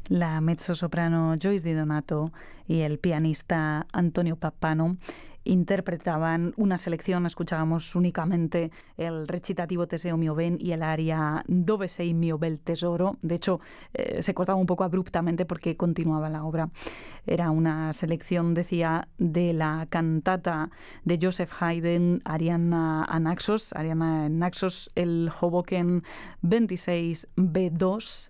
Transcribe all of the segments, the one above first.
La mezzosoprano Joyce Di Donato y el pianista Antonio Pappano interpretaban una selección, escuchábamos únicamente el recitativo Teseo mio ben y el aria Dove sei mio bel tesoro. De hecho, se cortaba un poco abruptamente porque continuaba la obra. Era una selección, decía, de la cantata de Joseph Haydn, Ariana en Naxos, el Hoboken 26 B2,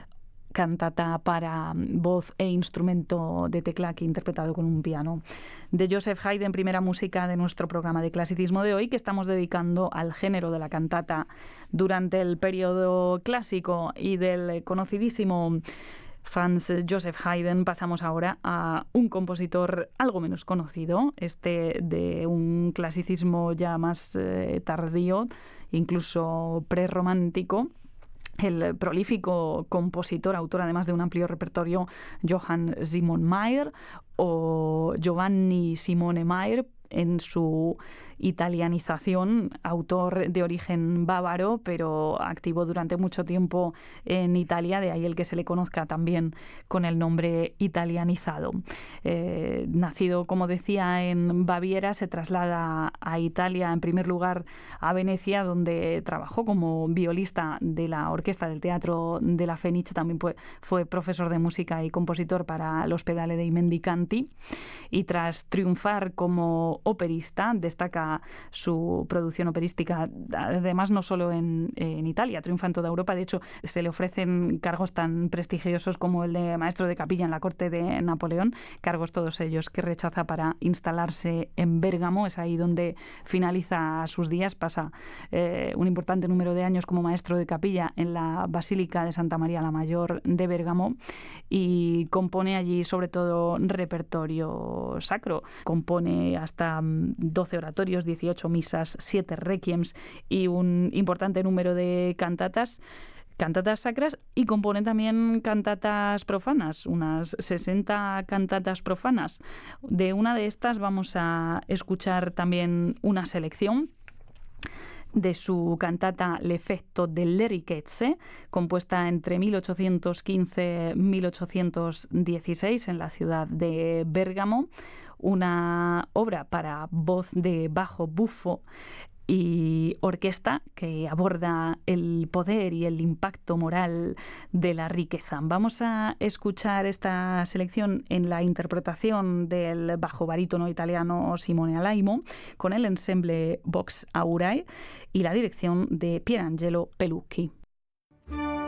cantata para voz e instrumento de tecla interpretado con un piano. De Joseph Haydn, primera música de nuestro programa de clasicismo de hoy, que estamos dedicando al género de la cantata durante el periodo clásico y del conocidísimo Franz Joseph Haydn. Pasamos ahora a un compositor algo menos conocido, de un clasicismo ya más tardío, incluso prerromántico. El prolífico compositor, autor además de un amplio repertorio, Johann Simon Mayr o Giovanni Simone Mayr, en su italianización, autor de origen bávaro, pero activo durante mucho tiempo en Italia, de ahí el que se le conozca también con el nombre italianizado. Nacido, como decía, en Baviera, se traslada a Italia, en primer lugar a Venecia, donde trabajó como violista de la orquesta del Teatro de la Fenice. También fue profesor de música y compositor para l'Ospedale dei Mendicanti, y tras triunfar como operista, destaca su producción operística, además no solo en Italia, triunfa en toda Europa. De hecho, se le ofrecen cargos tan prestigiosos como el de maestro de capilla en la corte de Napoleón, cargos todos ellos que rechaza para instalarse en Bérgamo. Es ahí donde finaliza sus días, pasa un importante número de años como maestro de capilla en la Basílica de Santa María la Mayor de Bérgamo, y compone allí sobre todo repertorio sacro. Compone hasta 12 oratorios, 18 misas, 7 requiems y un importante número de cantatas sacras, y compone también cantatas profanas, unas 60 cantatas profanas. De una de estas vamos a escuchar también una selección de su cantata L'effetto delle ricchezze, compuesta entre 1815 y 1816 en la ciudad de Bérgamo, una obra para voz de bajo bufo y orquesta que aborda el poder y el impacto moral de la riqueza. Vamos a escuchar esta selección en la interpretación del bajo barítono italiano Simone Alaimo, con el ensemble Vox Aurea y la dirección de Pierangelo Pelucchi.